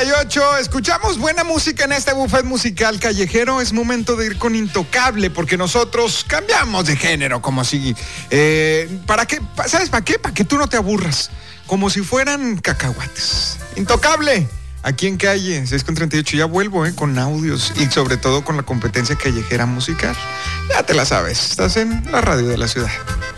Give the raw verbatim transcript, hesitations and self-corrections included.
treinta y ocho, escuchamos buena música en este buffet musical callejero. Es momento de ir con Intocable, porque nosotros cambiamos de género, como si... Eh, ¿Para qué? ¿Sabes para qué? Para que tú no te aburras, como si fueran cacahuates. Intocable, aquí en Calle, seis con treinta y ocho, ya vuelvo, eh, con audios y sobre todo con la competencia callejera musical. Ya te la sabes, estás en la radio de la ciudad.